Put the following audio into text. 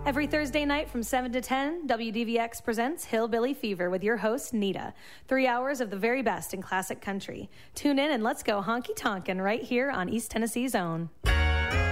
Every Thursday night from 7 to 10, WDVX presents Hillbilly Fever with your host, Nita. 3 hours of the very best in classic country. Tune in and let's go honky-tonkin' right here on East Tennessee's own.